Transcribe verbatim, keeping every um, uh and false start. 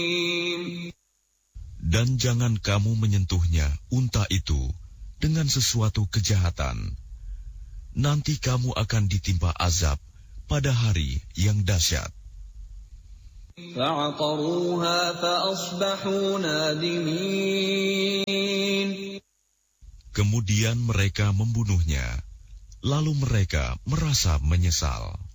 Dan jangan kamu menyentuhnya, unta itu, dengan sesuatu kejahatan. Nanti kamu akan ditimpa azab pada hari yang dahsyat. Kemudian mereka membunuhnya, lalu mereka merasa menyesal.